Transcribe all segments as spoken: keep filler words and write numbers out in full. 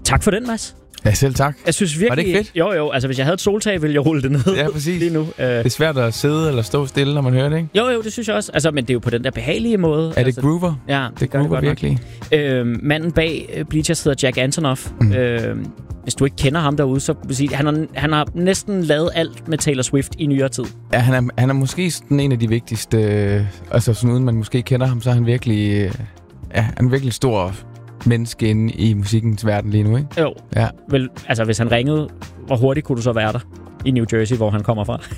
Tak for den, Mads. Ja, selv tak. Jeg synes virkelig... Var det ikke fedt? Jo, jo. Altså, hvis jeg havde et soltag, ville jeg rulle det ned. Ja, præcis. Lige nu. Det er svært at sidde eller stå stille, når man hører det, ikke? Jo, jo, det synes jeg også. Altså, men det er jo på den der behagelige måde. Er det altså, groover? Ja, det, det groover virkelig. Øh, manden bag Bleachers hedder Jack Antonoff. Mm. Øh, hvis du ikke kender ham derude, så vil sige, han har, han har næsten lavet alt med Taylor Swift i nyere tid. Ja, han er, han er måske sådan en af de vigtigste... Øh, altså, sådan uden man måske kender ham, så er han virkelig... Øh, ja, han er virkelig stor... menneske inde i musikkens verden lige nu, ikke? Jo. Ja. Vel, altså, hvis han ringede, hvor hurtigt kunne du så være der? I New Jersey, hvor han kommer fra.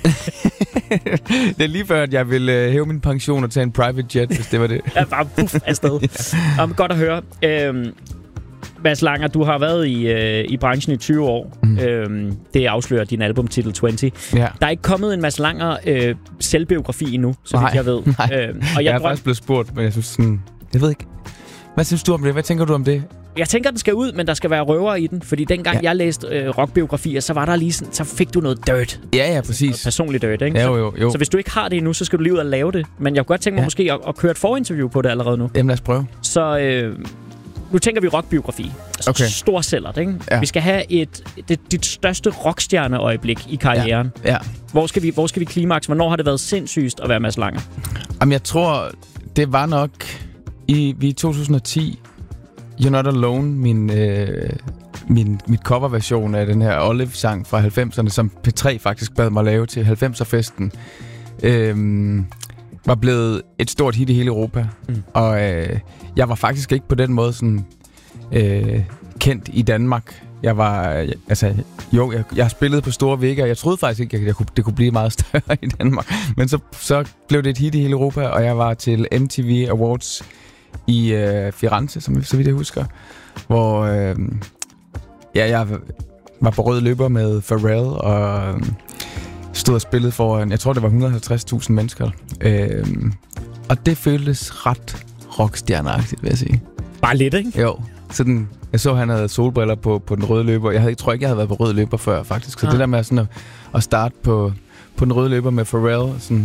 Det er lige før, at jeg vil øh, hæve min pension og tage en private jet, hvis det var det. Ja, bare puff afsted. Ja. Um, godt at høre. Øhm, Mads Langer, du har været i, øh, i branchen i tyve år. Mm. Øhm, det afslører din albumtitel tyve. Ja. Der er ikke kommet en Mads Langer øh, selvbiografi endnu, så vidt jeg ved. Nej. Øhm, og jeg, jeg er drøm... faktisk blevet spurgt, men jeg synes sådan... Jeg ved ikke... Hvad synes du om det? Hvad tænker du om det? Jeg tænker, den skal ud, men der skal være røver i den. Fordi dengang ja. jeg læste øh, rockbiografier, så var der lige sådan, så fik du noget dirt. Ja, ja, præcis. Noget personligt dirt, ikke? Ja, jo, jo, jo. Så, så hvis du ikke har det endnu, så skal du lige ud og lave det. Men jeg kunne godt tænke mig ja. måske at, at køre et forinterview på det allerede nu. Jamen lad os prøve. Så øh, nu tænker vi rockbiografi. Okay. Storsælgert, ikke? Ja. Vi skal have et, det, dit største rockstjerneøjeblik i karrieren. Ja. Ja. Hvor skal vi, hvor skal vi klimaks? Hvornår har det været sindssygt at være Mads Langer? Jamen jeg tror, det var nok i, i to tusind og ti... You're Not Alone, min, øh, min, mit coverversion af den her Olive-sang fra halvfemserne, som P tre faktisk bad mig lave til halvfemser-festen, øh, var blevet et stort hit i hele Europa. Mm. Og øh, jeg var faktisk ikke på den måde sådan, øh, kendt i Danmark. Jeg var, altså, jo, jeg, jeg spillede på store vægge, og jeg troede faktisk ikke, at jeg kunne, det kunne blive meget større i Danmark. Men så, så blev det et hit i hele Europa, og jeg var til M T V Awards i øh, Firenze, som så vidt jeg husker, hvor øh, ja, jeg var på rød løber med Pharrell og øh, stod og spillede foran, jeg tror det var et hundrede og halvtreds tusind mennesker. Øh, og det føltes ret rockstjerneagtigt, vil jeg sige. Bare lidt, ikke? Jo. Sådan, jeg så, han havde solbriller på, på den røde løber. Jeg, havde, jeg tror ikke, jeg havde været på rød løber før, faktisk. Så ah. det der med sådan at, at starte på, på den røde løber med Pharrell, sådan...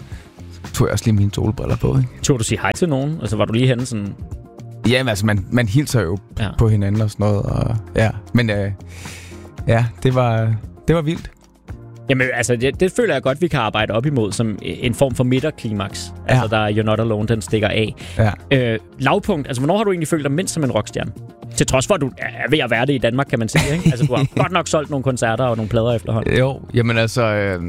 tog jeg også lige mine solbriller på, ikke? Tog du sige hej til nogen? Altså, var du lige henne sådan... Ja, men altså, man, man hilser jo ja. på hinanden og sådan noget, og ja. Men øh, ja, det var, det var vildt. Jamen, altså, det, det føler jeg godt, vi kan arbejde op imod som en form for midterklimaks. Ja. Altså, der er You're Not Alone, den stikker af. Ja. Øh, lavpunkt, altså, hvornår har du egentlig følt dig mindst som en rockstjerne? Til trods for, at du er ved at være det i Danmark, kan man sige, ikke? Altså, du har godt nok solgt nogle koncerter og nogle plader efterhånden. Jo, jamen altså... Øh,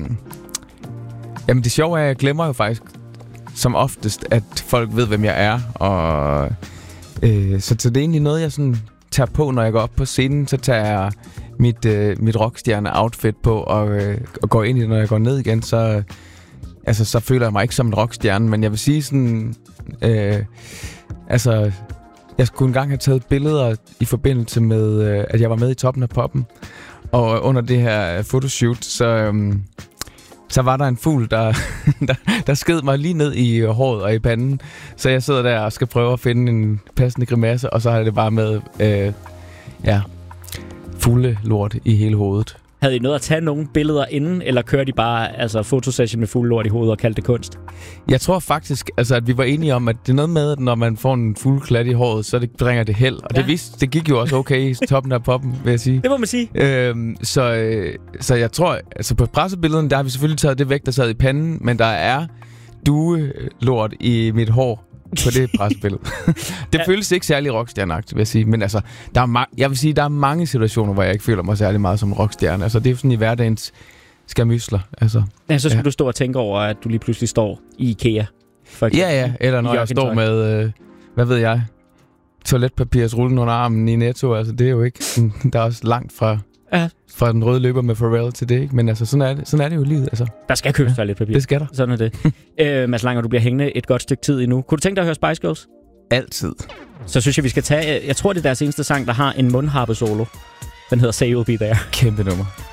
jamen, det sjove er, at jeg glemmer jo faktisk som oftest, at folk ved, hvem jeg er, og øh, så, så det er egentlig noget, jeg sådan tager på, når jeg går op på scenen, så tager jeg mit, øh, mit rockstjerne-outfit på, og, øh, og går ind i det, når jeg går ned igen, så, altså, så føler jeg mig ikke som en rockstjerne, men jeg vil sige sådan, øh, altså, jeg skulle engang have taget billeder i forbindelse med, øh, at jeg var med i Toppen af Poppen, og under det her fotoshoot, så... Øh, så var der en fugl, der, der, der sked mig lige ned i håret og i panden. Så jeg sidder der og skal prøve at finde en passende grimasse, og så har det bare med øh, ja, fuglelort i hele hovedet. Havde I noget at tage nogle billeder inden, eller kørte I bare altså, fotosession med fuglelort i hovedet og kaldte det kunst? Jeg tror faktisk, altså, at vi var enige om, at det er noget med, at når man får en fugleklat i håret, så det bringer det held. Og ja. det, viste, det gik jo også okay i Toppen af Poppen, vil jeg sige. Det må man sige. Øhm, så, øh, så jeg tror, altså på pressebillederne, der har vi selvfølgelig taget det væk, der sad i panden, men der er duelort i mit hår på det pressebillede. Det ja. føles ikke særlig rockstjerneagtigt, vil jeg sige. Men altså, der er ma- jeg vil sige, der er mange situationer, hvor jeg ikke føler mig særlig meget som rockstjerne. Altså, det er jo sådan i hverdagens skamysler. Altså, ja, så skulle ja. du stå og tænke over, at du lige pludselig står i IKEA. For ja, ja. Eller når jeg står med, øh, hvad ved jeg, toiletpapirs rullen under armen i Netto. Altså, det er jo ikke sådan, der er også langt fra... Ja. Fra den røde løber med Pharrell til det, ikke? Men altså, sådan er det, sådan er det jo i livet, altså. Der skal købes ja. lidt papir. Det skal der. Sådan er det. øh, Mads Langer, du bliver hængende et godt stykke tid endnu. Kunne du tænke dig at høre Spice Girls? Altid. Så synes jeg, vi skal tage... Jeg tror, det er deres eneste sang, der har en mundharpe solo. Den hedder Say You'll Be There. Kæmpe nummer.